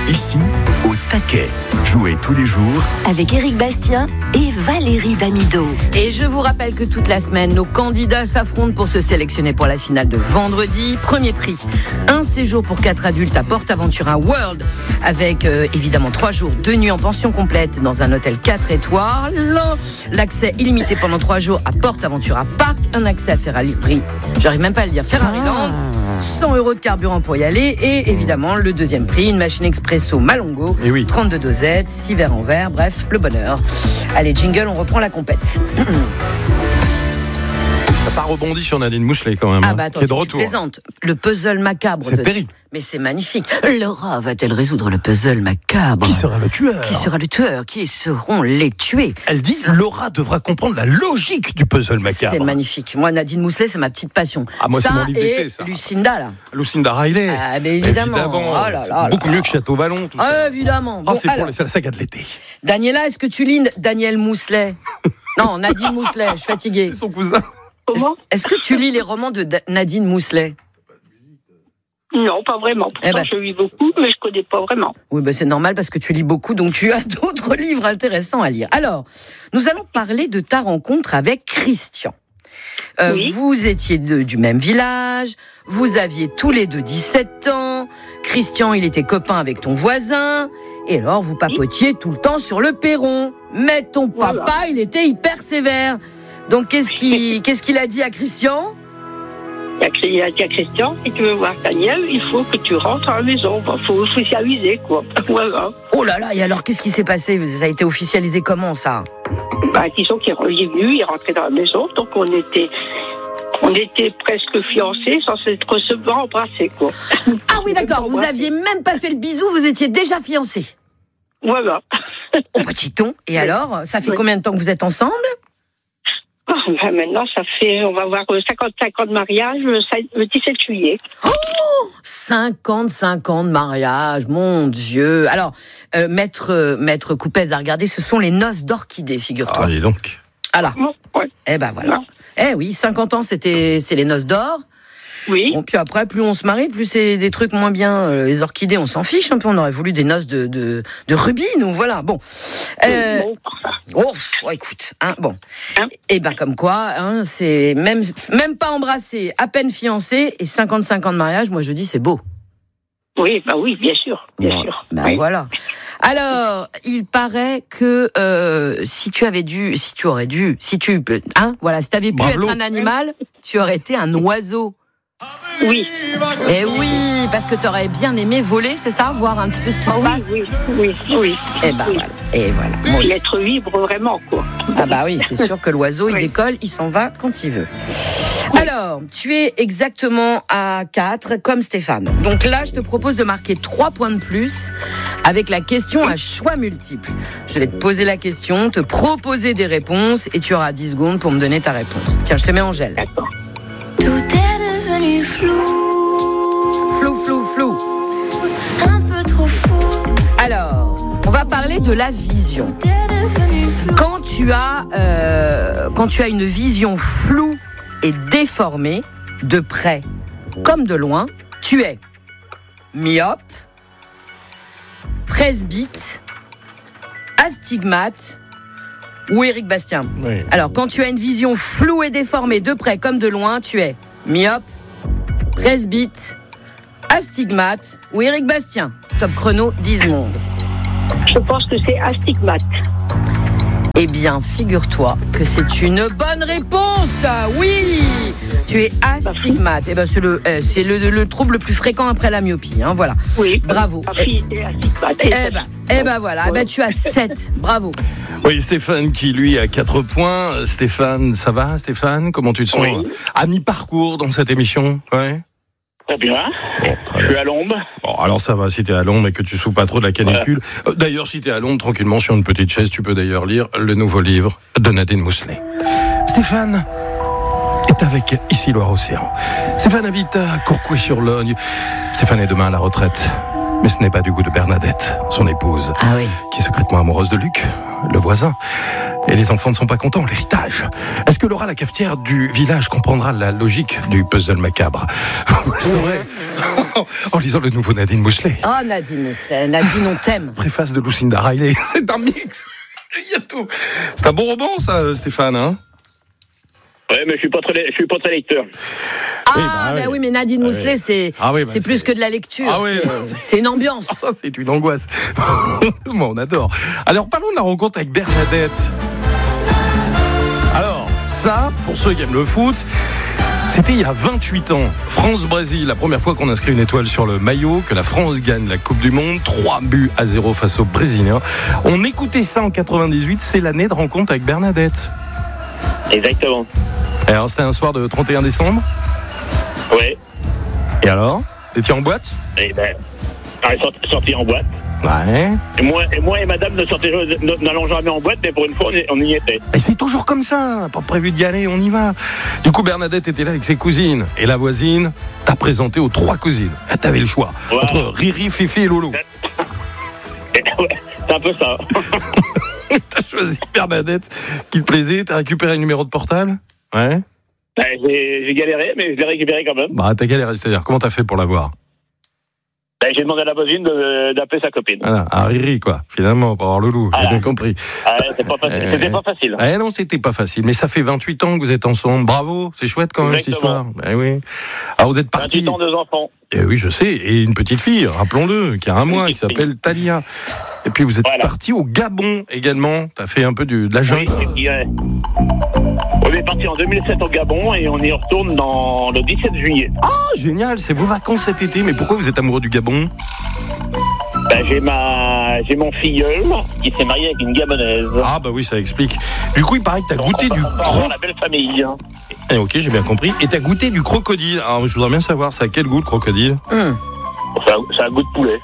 Ici, au taquet. Jouez tous les jours avec Éric Bastien et Valérie Damido. Et je vous rappelle que toute la semaine, nos candidats s'affrontent pour se sélectionner pour la finale de vendredi. Premier prix, un séjour pour 4 adultes à PortAventura World avec évidemment 3 jours, 2 nuits en pension complète dans un hôtel 4 étoiles. L'accès illimité pendant 3 jours à PortAventura Park, un accès à Ferrari, j'arrive même pas à le dire, Ferrariland. 100 € de carburant pour y aller et évidemment le deuxième prix, une machine expresso Malongo, 32 dosettes, 6 verres en verre, bref, le bonheur. Allez, jingle, on reprend la compète. T'as pas rebondi sur Nadine Mousselet quand même, attends, qui est de retour. Tu plaisantes. Le puzzle macabre. C'est terrible. Mais c'est magnifique. Laura va-t-elle résoudre le puzzle macabre ? Qui sera le tueur ? Qui sera le tueur ? Qui seront les tués ? Elle dit Laura devra comprendre la logique du puzzle macabre. C'est magnifique. Moi, Nadine Mousselet, c'est ma petite passion. Ah, moi, c'est mon livre d'été, ça. Lucinda, là. Lucinda Riley. Ah, mais évidemment. Oh là là, beaucoup mieux que Château Vallon. Tout ça. Évidemment. Bon, c'est la saga de l'été. Daniela, est-ce que tu lis Daniel Mousselet ? Non, Nadine Mousselet, je suis fatiguée. C'est son cousin. Comment ? Est-ce que tu lis les romans de Nadine Mousselet ? Non, pas vraiment. Pourtant, je lis beaucoup, mais je connais pas vraiment. Oui, c'est normal parce que tu lis beaucoup, donc tu as d'autres livres intéressants à lire. Alors, nous allons parler de ta rencontre avec Christian. Oui. Vous étiez du même village, vous aviez tous les deux 17 ans, Christian, il était copain avec ton voisin, et alors vous papotiez tout le temps sur le perron. Mais ton papa, il était hyper sévère. Donc, qu'est-ce qu'il a dit à Christian ? Il a dit à Christian, si tu veux voir Daniel, il faut que tu rentres à la maison. Il faut officialiser, quoi. Voilà. Oh là là, et alors qu'est-ce qui s'est passé ? Ça a été officialisé comment, ça ? Disons qu'il est venu, il est rentré dans la maison, donc on était presque fiancés, sans s'être recevoir, embrassés, quoi. Ah oui, d'accord, vous aviez même pas fait le bisou, vous étiez déjà fiancés. Voilà. Au petit ton. Et alors, ça fait combien de temps que vous êtes ensemble ? Maintenant, on va avoir 55 ans de mariage le 17 juillet. Oh, 55 ans de mariage, mon Dieu. Alors, Maître Coupez a regardé, ce sont les noces d'orchidée, figure-toi. Allez donc. Ah là. Ouais. Eh ben voilà. Oui, 50 ans, c'est les noces d'or. Oui. Bon, puis après, plus on se marie, plus c'est des trucs moins bien. Les orchidées, on s'en fiche un peu. On aurait voulu des noces de rubis, nous, voilà. Bon. Écoute, bon. Et ben comme quoi, c'est même pas embrassé, à peine fiancé et 55 ans de mariage. Moi, je dis c'est beau. Oui, bien sûr. Voilà. Alors, il paraît que si tu avais pu être un animal, tu aurais été un oiseau. Oui. Et oui, parce que tu aurais bien aimé voler, c'est ça ? Voir un petit peu ce qui se passe ? Oui. Et voilà. Être libre, vraiment, quoi. Ah oui, c'est sûr que l'oiseau, il décolle, il s'en va quand il veut. Alors, tu es exactement à 4, comme Stéphane. Donc là, je te propose de marquer 3 points de plus avec la question à choix multiples. Je vais te poser la question, te proposer des réponses et tu auras 10 secondes pour me donner ta réponse. Tiens, je te mets en gel. D'accord. Tout est devenu flou. Flou. Un peu trop fou. Alors, on va parler de la vision. Quand tu as une vision floue et déformée, de près comme de loin, tu es myope, presbyte, astigmate ou Éric Bastien. Oui. Alors, quand tu as une vision floue et déformée, de près comme de loin, tu es myope, presbyte, astigmate ou Éric Bastien. Top chrono, 10 secondes. Je pense que c'est astigmate. Eh bien, figure-toi que c'est une bonne réponse. Oui, tu es astigmate. Eh ben, c'est le trouble le plus fréquent après la myopie. Voilà. Oui. Bravo. Ma fille était astigmate. Eh ben voilà. Tu as 7. Bravo. Oui, Stéphane qui, lui, a 4 points. Stéphane, ça va, Stéphane ? Comment tu te sens à mi-parcours dans cette émission ? Ouais. Très bien. Je suis à l'ombre. Bon, alors ça va, si t'es à Londres et que tu souffres pas trop de la canicule. Ouais. D'ailleurs, si t'es à Londres, tranquillement, sur une petite chaise, tu peux d'ailleurs lire le nouveau livre de Nadine Mousselet. Stéphane est avec Ici Loire-Océan. Stéphane habite à Courcouet-sur-Logne. Stéphane est demain à la retraite. Mais ce n'est pas du goût de Bernadette, son épouse, ah oui, qui est secrètement amoureuse de Luc, le voisin. Et les enfants ne sont pas contents, l'héritage. Est-ce que Laura, la cafetière du village, comprendra la logique du puzzle macabre? Vous le saurez en lisant le nouveau Nadine Mousselet. Oh, Nadine Mousselet, Nadine, on t'aime. Préface de Lucinda Riley. C'est un mix. Il y a tout. C'est un bon roman, ça, Stéphane, hein? Ouais, mais je suis pas très lecteur. Oui, mais Nadine Mousselet, c'est plus que de la lecture. Ah, oui, c'est une ambiance. Ça, c'est une angoisse. Moi, on adore. Alors, parlons de la rencontre avec Bernadette. Alors, ça, pour ceux qui aiment le foot, c'était il y a 28 ans. France-Brésil, la première fois qu'on inscrit une étoile sur le maillot, que la France gagne la Coupe du Monde, 3-0 face aux Brésiliens. On écoutait ça en 98, c'est l'année de rencontre avec Bernadette. Exactement. Alors, c'était un soir de 31 décembre. Ouais. Et alors, t'étais en boîte? Et ben, on est sorti en boîte. Ouais. Et moi et madame n'allons jamais en boîte, mais pour une fois, on y était. Et c'est toujours comme ça, pas prévu d'y aller, on y va. Du coup, Bernadette était là avec ses cousines. Et la voisine t'a présenté aux 3 cousines. Et t'avais le choix entre Riri, Fifi et Lolo. Ouais, c'est un peu ça. T'as choisi Bernadette qui te plaisait, t'as récupéré le numéro de portable? Ouais. J'ai galéré, mais je l'ai récupéré quand même. Bah, t'as galéré, c'est-à-dire, comment t'as fait pour l'avoir? J'ai demandé à la voisine d'appeler sa copine. Voilà, à Riri, quoi, finalement, pour avoir le loup, j'ai bien compris. C'était pas facile. Non, c'était pas facile, mais ça fait 28 ans que vous êtes ensemble. Bravo, c'est chouette quand même, Exactement. cette histoire. Oui. Alors, vous êtes partis. 28 ans, 2 enfants. Oui, je sais, et une petite fille, rappelons-le, qui a 1 mois, qui s'appelle Talia. Et puis vous êtes parti au Gabon également. T'as fait un peu de la jungle. Oui, on est parti en 2007 au Gabon et on y retourne le 17 juillet. Ah, génial, c'est vos vacances cet été. Mais pourquoi vous êtes amoureux du Gabon? J'ai mon filleul qui s'est marié avec une Gabonaise. Ah bah oui, ça explique. Du coup, il paraît que t'as goûté du la belle famille. Hein. Ok, j'ai bien compris. Et t'as goûté du crocodile. Alors, je voudrais bien savoir, ça a quel goût le crocodile? Ça a goût de poulet.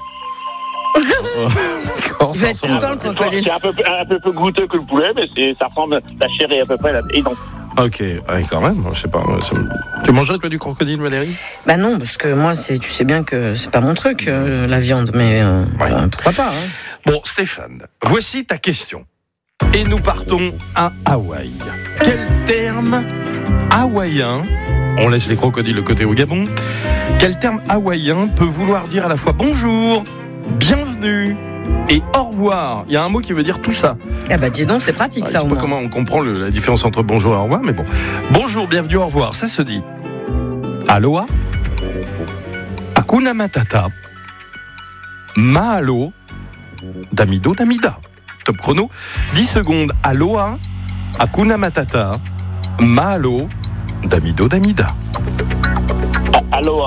Vous êtes content le crocodile? C'est un peu plus goûteux que le poulet, mais ça ressemble, la chair est à peu près identique. Ok, ouais, quand même, je sais pas. Tu mangerais toi du crocodile, Valérie? Bah non, parce que moi, tu sais bien que c'est pas mon truc, la viande, mais pourquoi pas, hein. Bon, Stéphane, voici ta question. Et nous partons à Hawaï. Quel terme hawaïen, on laisse les crocodiles de côté au Gabon, quel terme hawaïen peut vouloir dire à la fois bonjour, bienvenue et au revoir? Il y a un mot qui veut dire tout ça. Ah bah dis donc, c'est pratique ça au moins. Je sais pas comment on comprend la différence entre bonjour et au revoir, mais bon. Bonjour, bienvenue, au revoir, ça se dit aloha, hakuna matata, mahalo, damido damida. Top chrono, 10 secondes. Aloha, hakuna matata, mahalo, damido damida. Aloha.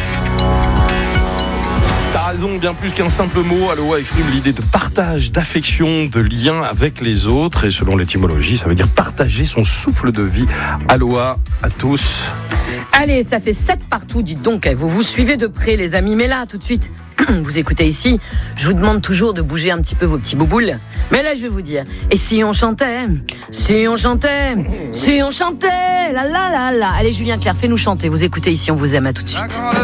T'as raison, bien plus qu'un simple mot. Aloha exprime l'idée de partage, d'affection, de lien avec les autres. Et selon l'étymologie, ça veut dire partager son souffle de vie. Aloha à tous. Allez, ça fait 7 partout, dites donc. Vous vous suivez de près, les amis. Mais là, tout de suite, vous écoutez ici, je vous demande toujours de bouger un petit peu vos petits bouboules. Mais là, je vais vous dire, et si on chantait, si on chantait, si on chantait, la la la la. Allez, Julien Clerc, fais-nous chanter. Vous écoutez ici, on vous aime, à tout de suite.